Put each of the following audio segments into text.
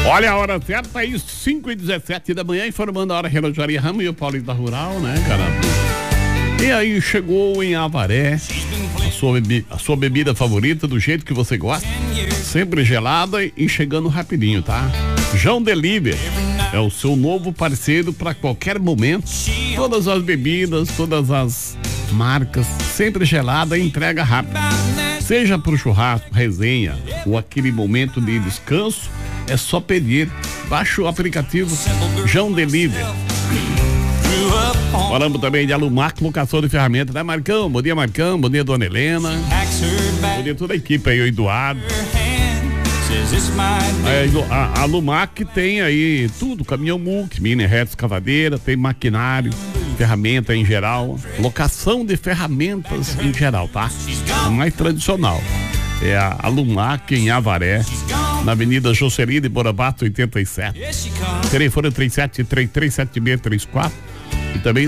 Olha a hora certa aí, 5h17 da manhã, informando a hora Relojaria Ramos e o Paulinho da Rural, né, cara? E aí chegou em Avaré a sua bebida favorita, do jeito que você gosta, sempre gelada e chegando rapidinho, tá? João Delivery é o seu novo parceiro para qualquer momento. Todas as bebidas, todas as marcas, sempre gelada e entrega rápida. Seja pro churrasco, resenha ou aquele momento de descanso, é só pedir. Baixe o aplicativo João Delivery. Falamos também de Alumac, locação de ferramentas, né, Marcão? Bom dia, Marcão. Bom dia, Dona Helena. Bom dia, toda a equipe aí, o Eduardo. A Alumac tem aí tudo, caminhão multi, mini reto, escavadeira, tem maquinário, ferramenta em geral, locação de ferramentas em geral, tá? A mais tradicional é a Alumac em Avaré, na Avenida Jocelyn de Borabato 87. Telefone 37337634 e também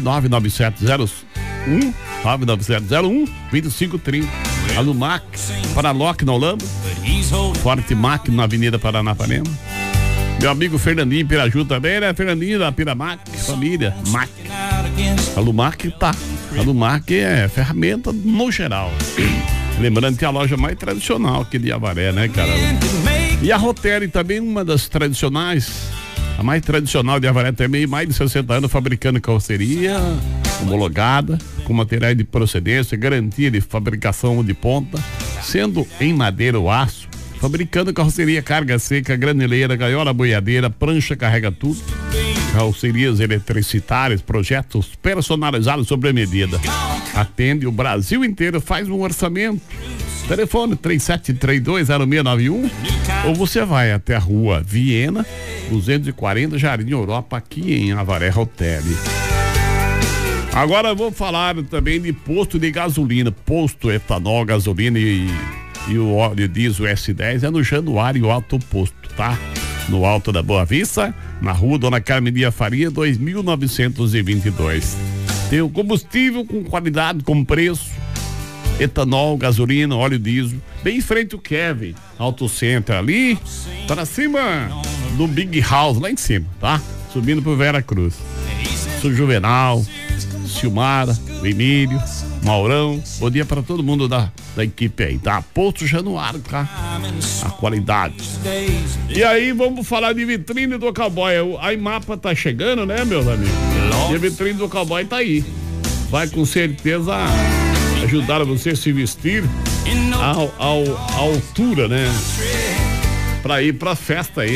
99701-2530. Alumac, Paraloc na Holanda, Forte Mac na Avenida Paranapanema. Meu amigo Fernandinho Piraju também, né? Fernandinho da Piramac, família, Mac. Alumac tá. Alumac é ferramenta no geral. Lembrando que é a loja mais tradicional aqui de Avaré, né, cara? E a Rotelli também, uma das tradicionais, a mais tradicional de Avaré também, mais de 60 anos, fabricando carroceria homologada, com materiais de procedência, garantia de fabricação de ponta, sendo em madeira ou aço, fabricando carroceria, carga seca, graneleira, gaiola, boiadeira, prancha, carrega tudo, carrocerias eletricitárias, projetos personalizados sobre medida. Atende o Brasil inteiro, faz um orçamento. Telefone 37320691 ou você vai até a rua Viena 240, Jardim Europa, aqui em Avaré Rotelli. Agora vou falar também de posto de gasolina, posto etanol, gasolina e o óleo diesel S10 é no Januário Auto Posto, tá? No Alto da Boa Vista, na rua Dona Carmen Dia Faria, 2922. Tem o combustível com qualidade, com preço, etanol, gasolina, óleo diesel, bem em frente ao Kevin Auto Center, ali para cima do Big House, lá em cima, tá? Subindo pro Vera Cruz. Sou Juvenal, Silmara, o Emílio, Maurão, bom dia para todo mundo da equipe aí, tá? Posto Januário, tá? A qualidade. E aí, vamos falar de vitrine do cowboy. A IMAPA tá chegando, né, meus amigos? E a vitrine do cowboy tá aí. Vai com certeza ajudar você a se vestir à altura, né? Pra ir pra festa aí.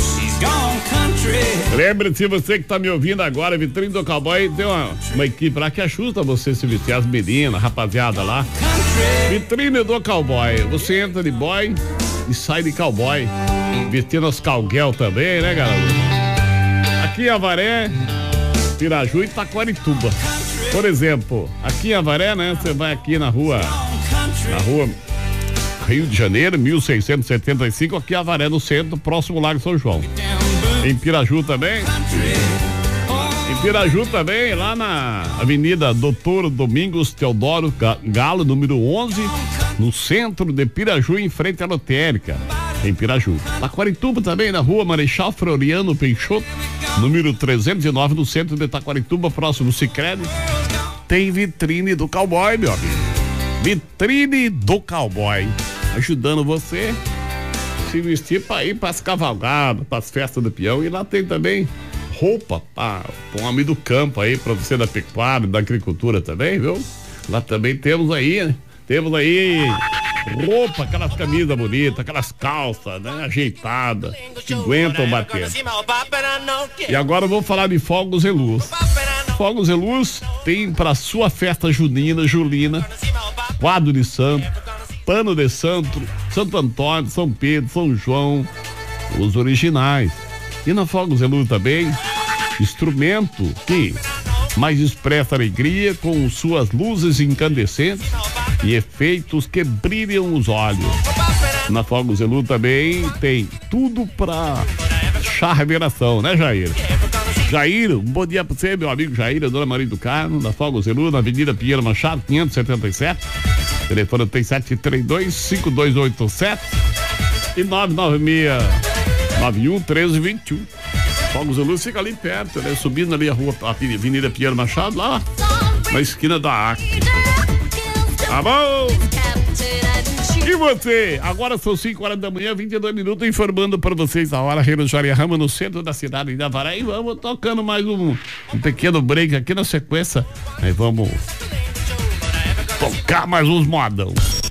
Lembre-se, você que tá me ouvindo agora, Vitrine do Cowboy tem uma equipe lá que ajuda você se vestir, as meninas, rapaziada lá. Vitrine do Cowboy, você entra de boy e sai de cowboy, vestindo as cowgirl também, né, galera? Aqui em Avaré, Piraju e Taquarituba. Por exemplo, aqui em Avaré, né, você vai aqui na rua Rio de Janeiro, 1675, aqui em Avaré, no centro, próximo ao Lago São João. Em Piraju também, lá na Avenida Doutor Domingos Teodoro Galo, número 11, no centro de Piraju, em frente à lotérica, em Piraju. Taquarituba também, na rua Marechal Floriano Peixoto, número 309, no centro de Taquarituba, próximo ao Sicredi. Tem vitrine do cowboy, meu amigo. Vitrine do cowboy, ajudando você se vestir para ir para as cavalgadas, para as festas do peão. E lá tem também roupa para um homem do campo aí, para você da pecuária, da agricultura também, viu? Lá também temos aí roupa, aquelas camisas bonitas, aquelas calças, né, ajeitadas, que aguentam bater. E agora eu vou falar de fogos e luz. Fogos e luz tem para sua festa julina, quadro de santo, pano de santo, Santo Antônio, São Pedro, São João, os originais. E na Fogos e Luz também, instrumento que mais expressa alegria com suas luzes incandescentes e efeitos que brilham os olhos. Na Fogos e Luz também tem tudo para charveração, né, Jair? Jair, um bom dia pra você, meu amigo Jair, a dona Maria do Carmo, da Fogos e Luz, na Avenida Pinheiro Machado, 577. Telefone 3732-5287 e 91-13-21. Fogos de Luz fica ali perto, né? Subindo ali a rua, a Avenida Pinheiro Machado, lá na esquina da Acre. Tá bom? E você? Agora são 5 horas da manhã, 22 minutos, informando para vocês a hora, Reino Joria Rama, no centro da cidade de Avaré. E vamos tocando mais um pequeno break aqui na sequência. Aí vamos tocar mais uns modão.